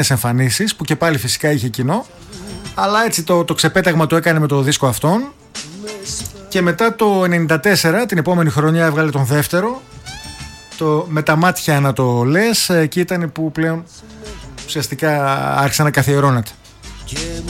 εμφανίσεις που και πάλι φυσικά είχε κοινό, αλλά έτσι το ξεπέταγμα το έκανε με το δίσκο αυτόν. Και μετά το 94, την επόμενη χρονιά, έβγαλε τον δεύτερο, το «Με τα μάτια να το λες», και ήταν που πλέον ουσιαστικά άρχισε να καθιερώνεται.